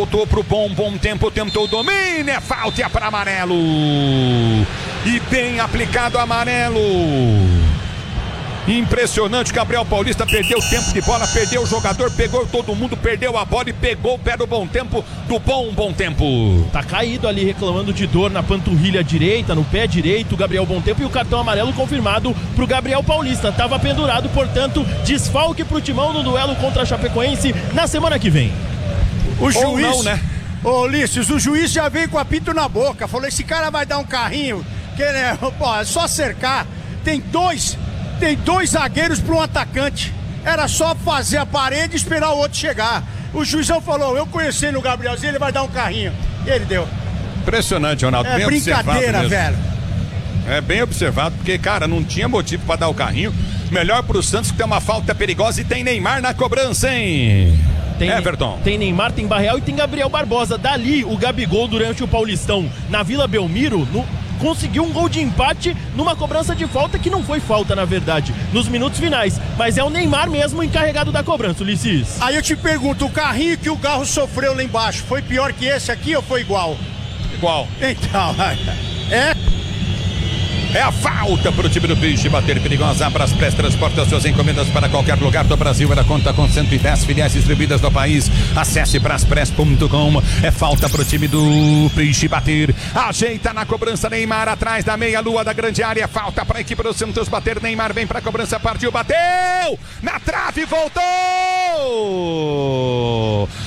Voltou pro bom tempo, tentou o domínio, é falta para amarelo. E bem aplicado amarelo. Impressionante, Gabriel Paulista perdeu tempo de bola, perdeu o jogador, pegou todo mundo, perdeu a bola e pegou o pé do bom tempo, do bom tempo. Tá caído ali, reclamando de dor na panturrilha direita, no pé direito, o Gabriel Bom Tempo, e o cartão amarelo confirmado pro Gabriel Paulista. Tava pendurado, portanto, desfalque pro Timão no duelo contra a Chapecoense na semana que vem. O juiz, ou não, né? Ô Ulisses, o juiz já veio com o apito na boca, falou, esse cara vai dar um carrinho, que pô, é só cercar, tem dois zagueiros para um atacante, era só fazer a parede e esperar o outro chegar. O juizão falou, eu conhecendo o Gabrielzinho, ele vai dar um carrinho, e ele deu. Impressionante, Ronaldo, É bem brincadeira, velho. É bem observado, porque, cara, não tinha motivo para dar o carrinho. Melhor pro Santos, que tem uma falta perigosa e tem Neymar na cobrança, hein? Everton. Tem Neymar, tem Barreal e tem Gabriel Barbosa. Dali, o Gabigol, durante o Paulistão, na Vila Belmiro, conseguiu um gol de empate numa cobrança de falta que não foi falta, na verdade, nos minutos finais. Mas é o Neymar mesmo encarregado da cobrança, Ulisses. Aí eu te pergunto, o carrinho que o Garro sofreu lá embaixo, foi pior que esse aqui ou foi igual? Igual. Então, É a falta para o time do Peixe bater, perigosa. Para as Press transporta suas encomendas para qualquer lugar do Brasil. Ela conta com 110 filiais distribuídas no país. Acesse praspress.com. É falta para o time do Peixe bater. Ajeita na cobrança Neymar atrás da meia-lua da grande área. Falta para a equipe do Santos bater. Neymar vem para a cobrança, partiu, bateu na trave, voltou.